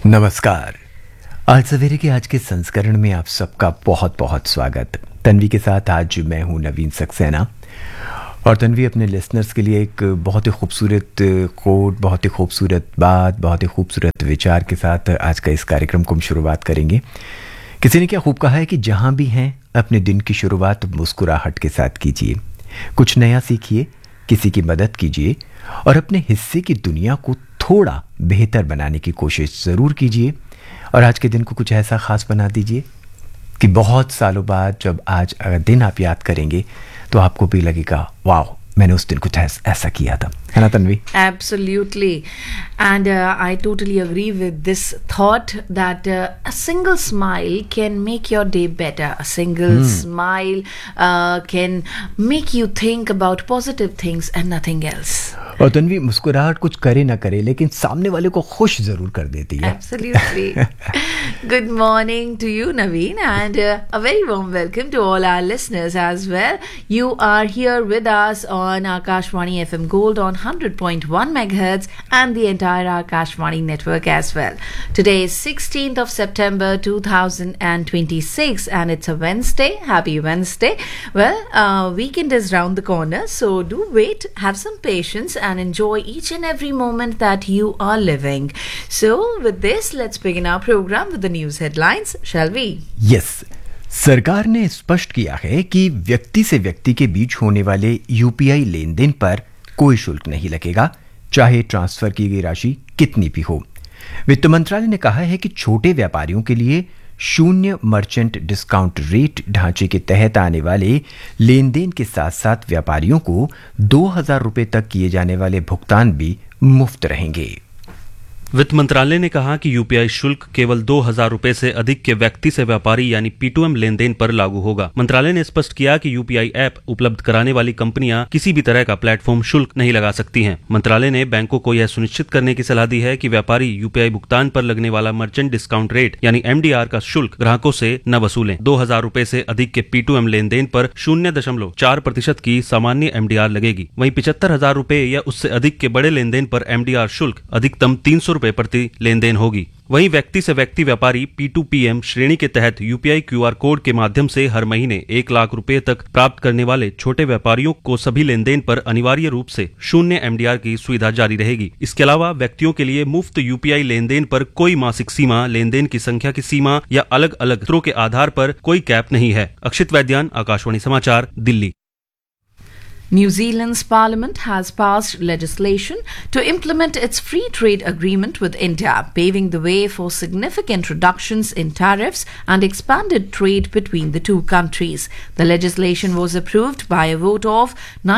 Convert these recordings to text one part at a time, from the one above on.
नमस्कार। आज सवेरे के आज के संस्करण में आप सबका बहुत बहुत स्वागत। तन्वी के साथ आज मैं हूं नवीन सक्सेना और तन्वी अपने लिसनर्स के लिए एक बहुत ही खूबसूरत कोट, बहुत ही खूबसूरत बात, बहुत ही खूबसूरत विचार के साथ आज का इस कार्यक्रम को हम शुरुआत करेंगे। किसी ने क्या खूब कहा है कि जहां भी हैं अपने दिन की शुरुआत मुस्कुराहट के साथ कीजिए, कुछ नया सीखिए, किसी की मदद कीजिए और अपने हिस्से की दुनिया को थोड़ा बेहतर बनाने की कोशिश ज़रूर कीजिए। और आज के दिन को कुछ ऐसा ख़ास बना दीजिए कि बहुत सालों बाद जब आज अगर दिन आप याद करेंगे तो आपको भी लगेगा वाह, मैंने उस दिन कुछ ऐसा किया था, है ना Tanvi? Absolutely. And I totally agree with this thought that a single smile can make your day better. A single smile can make you think about positive things and nothing else. और तन्वी, मुस्कुराहट कुछ करे ना करे लेकिन सामने वाले को खुश जरूर कर देती है। Absolutely. Good morning to you, Naveen, and a very warm welcome to all our listeners as well. You are here with us on Akashvani FM Gold on 100.1 megahertz and the entire Akashvani network as well. Today is 16th of September 2026 and it's a Wednesday. Happy Wednesday. Well, weekend is round the corner, so do wait, have some patience and enjoy each and every moment that you are living. So with this, let's begin our program with the news headlines, shall we? Yes. सरकार ने स्पष्ट किया है कि व्यक्ति से व्यक्ति के बीच होने वाले यूपीआई लेन देन पर कोई शुल्क नहीं लगेगा, चाहे ट्रांसफर की गई राशि कितनी भी हो। वित्त मंत्रालय ने कहा है कि छोटे व्यापारियों के लिए शून्य मर्चेंट डिस्काउंट रेट ढांचे के तहत आने वाले लेन देन के साथ साथ व्यापारियों को 2,000 रुपए तक किए जाने वाले भुगतान भी मुफ्त रहेंगे। वित्त मंत्रालय ने कहा कि यूपीआई शुल्क केवल 2,000 रुपए से अधिक के व्यक्ति से व्यापारी यानी P2M लेन देन पर लागू होगा। मंत्रालय ने स्पष्ट किया कि यूपीआई ऐप उपलब्ध कराने वाली कंपनियां किसी भी तरह का प्लेटफॉर्म शुल्क नहीं लगा सकती हैं। मंत्रालय ने बैंकों को यह सुनिश्चित करने की सलाह दी है कि व्यापारी यूपीआई भुगतान पर लगने वाला मर्चेंट डिस्काउंट रेट यानी MDR का शुल्क ग्राहकों से न वसूलें। 2,000 रुपए से अधिक के P2M लेन देन पर 0.4% की सामान्य MDR लगेगी। वहीं 75,000 रुपए या उससे अधिक के बड़े लेन देन पर MDR शुल्क अधिकतम 300 रुपए प्रति लेन देन होगी। वहीं व्यक्ति से व्यक्ति व्यापारी P2PM श्रेणी के तहत यूपीआई QR कोड के माध्यम से हर महीने 1 लाख रुपए तक प्राप्त करने वाले छोटे व्यापारियों को सभी लेन देन पर अनिवार्य रूप से 0 MDR की सुविधा जारी रहेगी। इसके अलावा व्यक्तियों के लिए मुफ्त यूपीआई लेन देन पर कोई मासिक सीमा, लेन देन की संख्या की सीमा या अलग अलग सूत्रों के आधार पर कोई कैप नहीं है। अक्षित वैद्यान, आकाशवाणी समाचार, Delhi. New Zealand's parliament has passed legislation to implement its free trade agreement with India, paving the way for significant reductions in tariffs and expanded trade between the two countries. The legislation was approved by a vote of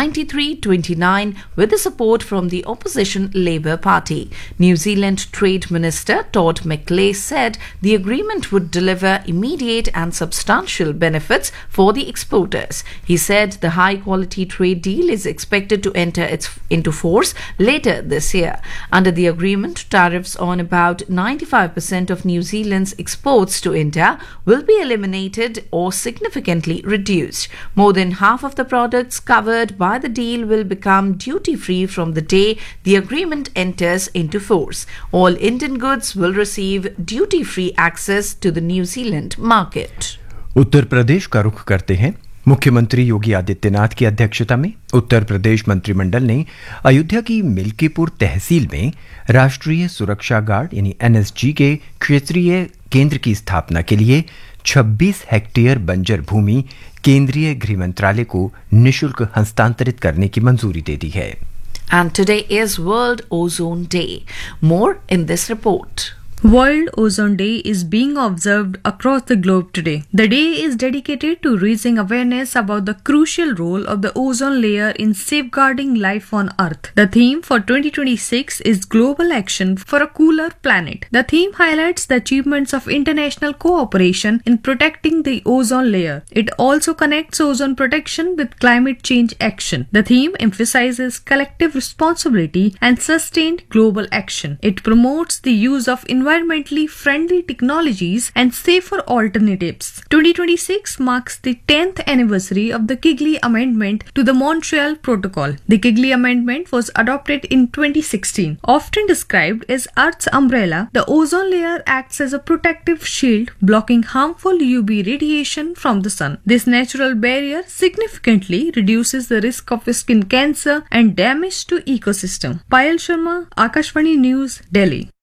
93-29 with the support from the opposition Labour Party. New Zealand Trade Minister Todd McClay said the agreement would deliver immediate and substantial benefits for the exporters. He said the high-quality trade deal is expected to enter into force later this year. Under the agreement, tariffs on about 95% of New Zealand's exports to India will be eliminated or significantly reduced. More than half of the products covered by the deal will become duty-free from the day the agreement enters into force. All Indian goods will receive duty-free access to the New Zealand market. Uttar Pradesh का रुख करते हैं। मुख्यमंत्री योगी आदित्यनाथ की अध्यक्षता में उत्तर प्रदेश मंत्रिमंडल ने अयोध्या की मिल्कीपुर तहसील में राष्ट्रीय सुरक्षा गार्ड यानी NSG के क्षेत्रीय केंद्र की स्थापना के लिए 26 हेक्टेयर बंजर भूमि केंद्रीय गृह मंत्रालय को निःशुल्क हस्तांतरित करने की मंजूरी दे दी है। And today is World Ozone Day. More in this report. World Ozone Day is being observed across the globe today. The day is dedicated to raising awareness about the crucial role of the ozone layer in safeguarding life on Earth. The theme for 2026 is Global Action for a Cooler Planet. The theme highlights the achievements of international cooperation in protecting the ozone layer. It also connects ozone protection with climate change action. The theme emphasizes collective responsibility and sustained global action. It promotes the use of environmental environmentally friendly technologies and safer alternatives. 2026 marks the 10th anniversary of the Kigali Amendment to the Montreal Protocol. The Kigali Amendment was adopted in 2016. Often described as Earth's umbrella, the ozone layer acts as a protective shield, blocking harmful UV radiation from the sun. This natural barrier significantly reduces the risk of skin cancer and damage to ecosystem. Payal Sharma, Akashvani News, Delhi.